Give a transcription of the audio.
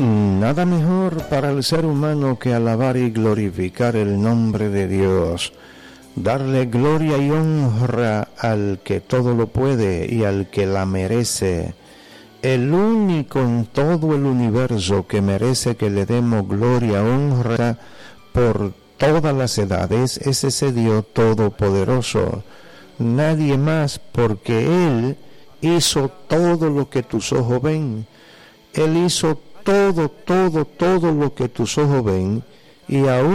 Nada mejor para el ser humano que alabar y glorificar el nombre de Dios, darle gloria y honra al que todo lo puede y al que la merece, el único en todo el universo que merece que le demos gloria, honra por todas las edades, es ese Dios todopoderoso, nadie más, porque Él hizo todo lo que tus ojos ven, Él hizo todo lo que tus ojos ven, y aún